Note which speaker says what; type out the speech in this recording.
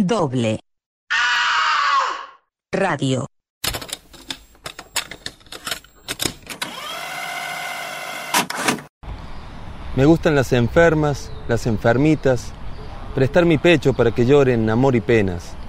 Speaker 1: Doble radio.
Speaker 2: Me gustan las enfermas, las enfermitas, prestar mi pecho para que lloren amor y penas.